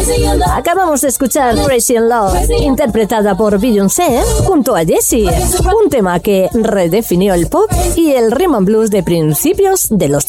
Acabamos de escuchar Crazy in Love, interpretada por Beyoncé junto a Jessie, un tema que redefinió el pop y el rhythm and blues de principios de los